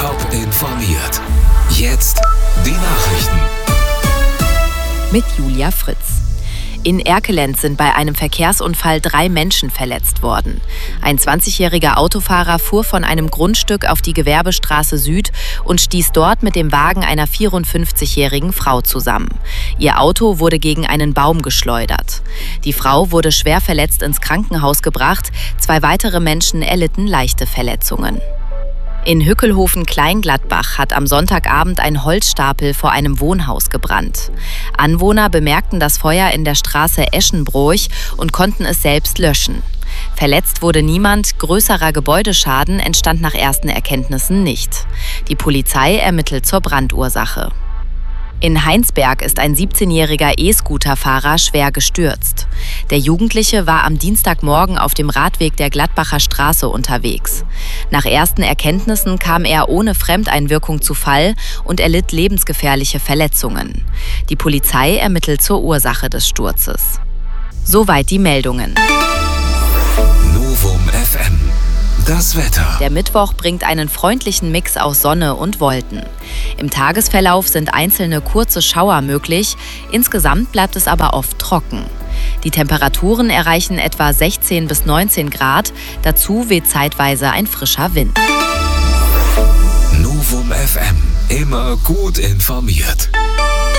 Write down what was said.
Top informiert. Jetzt die Nachrichten. Mit Julia Fritz. In Erkelenz sind bei einem Verkehrsunfall 3 Menschen verletzt worden. Ein 20-jähriger Autofahrer fuhr von einem Grundstück auf die Gewerbestraße Süd und stieß dort mit dem Wagen einer 54-jährigen Frau zusammen. Ihr Auto wurde gegen einen Baum geschleudert. Die Frau wurde schwer verletzt ins Krankenhaus gebracht. 2 weitere Menschen erlitten leichte Verletzungen. In Hückelhoven-Kleingladbach hat am Sonntagabend ein Holzstapel vor einem Wohnhaus gebrannt. Anwohner bemerkten das Feuer in der Straße Eschenbroich und konnten es selbst löschen. Verletzt wurde niemand, größerer Gebäudeschaden entstand nach ersten Erkenntnissen nicht. Die Polizei ermittelt zur Brandursache. In Heinsberg ist ein 17-jähriger E-Scooter-Fahrer schwer gestürzt. Der Jugendliche war am Dienstagmorgen auf dem Radweg der Gladbacher Straße unterwegs. Nach ersten Erkenntnissen kam er ohne Fremdeinwirkung zu Fall und erlitt lebensgefährliche Verletzungen. Die Polizei ermittelt zur Ursache des Sturzes. Soweit die Meldungen. Novum FM. Das Wetter. Der Mittwoch bringt einen freundlichen Mix aus Sonne und Wolken. Im Tagesverlauf sind einzelne kurze Schauer möglich, insgesamt bleibt es aber oft trocken. Die Temperaturen erreichen etwa 16 bis 19 Grad, dazu weht zeitweise ein frischer Wind. Novum FM. Immer gut informiert.